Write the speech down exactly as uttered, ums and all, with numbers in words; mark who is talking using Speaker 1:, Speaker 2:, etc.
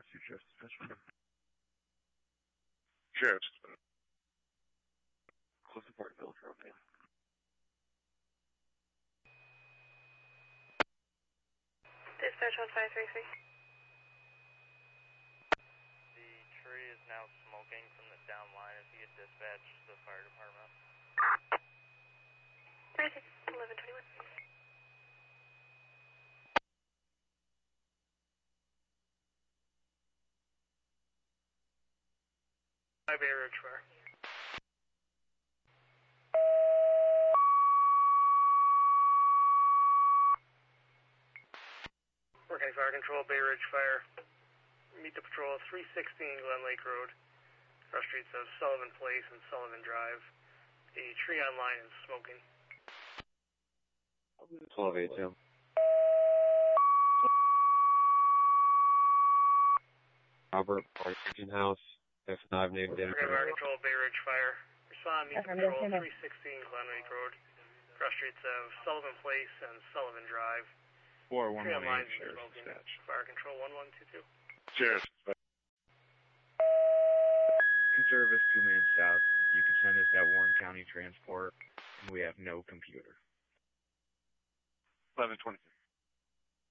Speaker 1: Sheriff's Dispatch.
Speaker 2: Sheriff's.
Speaker 1: Close to Port Village Road, man.
Speaker 3: Dispatch one five three three.
Speaker 4: The tree is now smoking from the down line. If you could dispatch the fire department.
Speaker 3: eleven twenty-one.
Speaker 5: High Bay Ridge Fire. Working Fire Control, Bay Ridge Fire. Meet the patrol three sixteen Glen Lake Road. Cross streets of Sullivan Place and Sullivan Drive. The tree on line is smoking.
Speaker 1: twelve eight, Tim. Robert, Park Region House. F five named David.
Speaker 5: Working Fire Control, Bay Ridge Fire. Respond, meet the patrol three sixteen Glen Lake Road. Cross streets of Sullivan Place and Sullivan Drive.
Speaker 2: four one
Speaker 5: Tree
Speaker 2: one
Speaker 5: on line
Speaker 2: eight,
Speaker 5: is
Speaker 2: Sheriff's
Speaker 5: smoking.
Speaker 2: Dispatch.
Speaker 5: Fire Control one one two two.
Speaker 2: Sheriff's Dispatch.
Speaker 6: Service two-man south. You can send us that Warren County transport, and we have no computer.
Speaker 2: eleven twenty-six.